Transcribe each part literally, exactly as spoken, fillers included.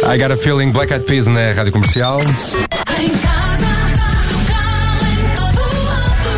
I Got a Feeling, Black Eyed Peas na Rádio Comercial. Em casa, no carro, em todo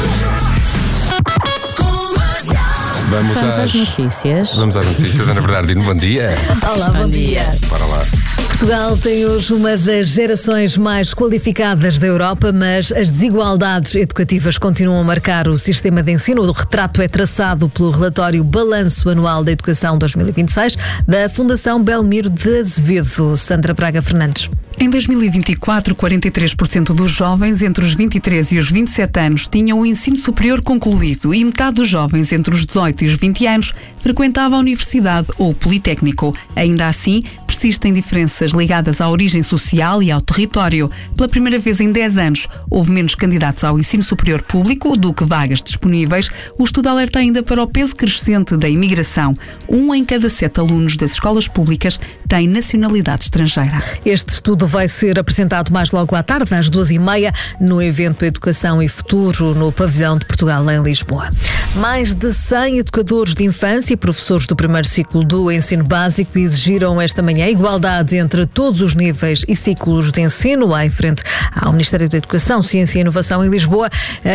lado. Comercial. Vamos, Vamos às notícias. Vamos às notícias. Ana Bernardino, bom dia. Olá, bom, dia. Bora lá. Portugal tem hoje uma das gerações mais qualificadas da Europa, mas as desigualdades educativas continuam a marcar o sistema de ensino. O retrato é traçado pelo relatório Balanço Anual da Educação dois mil e vinte e seis da Fundação Belmiro de Azevedo. Sandra Braga Fernandes. Em dois mil e vinte e quatro, quarenta e três por cento dos jovens entre os vinte e três e os vinte e sete anos tinham o ensino superior concluído e metade dos jovens entre os dezoito e os vinte anos frequentava a universidade ou politécnico. Ainda assim, persistem diferenças ligadas à origem social e ao território. Pela primeira vez em dez anos, houve menos candidatos ao ensino superior público do que vagas disponíveis. O estudo alerta ainda para o peso crescente da imigração. Um em cada sete alunos das escolas públicas tem nacionalidade estrangeira. Este estudo vai ser apresentado mais logo à tarde, às duas e meia, no evento Educação e Futuro, no Pavilhão de Portugal, em Lisboa. Mais de cem educadores de infância e professores do primeiro ciclo do ensino básico exigiram esta manhã igualdade entre todos os níveis e ciclos de ensino, em frente ao Ministério da Educação, Ciência e Inovação em Lisboa.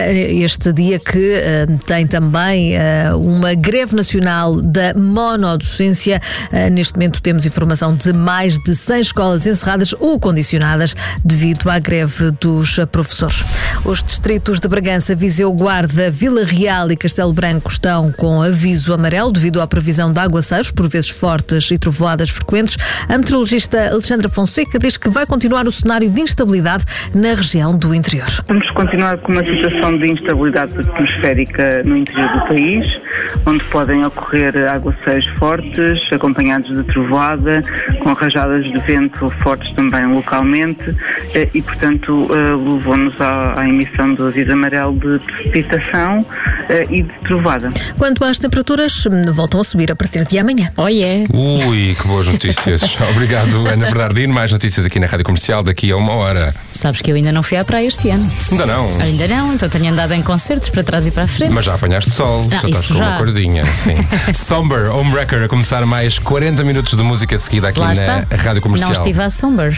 Este dia que tem também uma greve nacional da monodocência. Neste momento temos informação de mais de cem escolas encerradas ou condicionadas devido à greve dos professores. Os distritos de Bragança, Viseu, Guarda, Vila Real e Castelo Branco estão com aviso amarelo devido à previsão de aguaceiros, por vezes fortes e trovoadas frequentes. A meteorologista Alexandra Fonseca diz que vai continuar o cenário de instabilidade na região do interior. Vamos continuar com uma situação de instabilidade atmosférica no interior do país, onde podem ocorrer aguaceiros fortes, acompanhados de trovoada, com rajadas de vento fortes também localmente e, portanto, levou-nos à, à emissão do aviso amarelo de precipitação e de trovada. Quanto às temperaturas, voltam a subir a partir de amanhã. Oh yeah. Ui, que boas notícias. Obrigado, Ana Bernardino. Mais notícias aqui na Rádio Comercial daqui a uma hora. Sabes que eu ainda não fui à praia este ano. Ainda não? Ainda não, então tenho andado em concertos para trás e para a frente. Mas já apanhaste sol, Ah, já estás isso com já. uma cordinha. Sim. Somber, Homewrecker, a começar mais quarenta minutos de música seguida aqui Lá na está. Rádio Comercial. Não estive à Somber.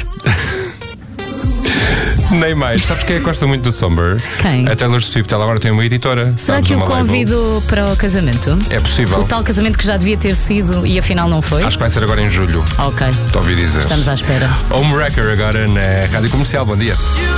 Nem mais. Sabes quem é que gosta muito do Somber? Quem? A Taylor Swift. Ela agora tem uma editora. Será sabes, que o uma label. convido para o casamento? É possível. O tal casamento que já devia ter sido e afinal não foi? Acho que vai ser agora em julho. Ok, Estou a ouvir dizer. estamos à espera. Homewrecker agora na Rádio Comercial. Bom dia.